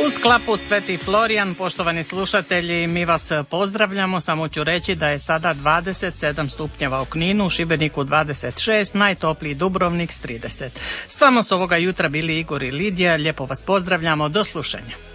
U sklapu Sveti Florijan, poštovani slušatelji, mi vas pozdravljamo. Samo ću reći da je sada 27 stupnjeva u Kninu, u Šibeniku 26, najtopliji Dubrovnik s 30. S vama su ovoga jutra bili Igor i Lidija, lijepo vas pozdravljamo, do slušanja.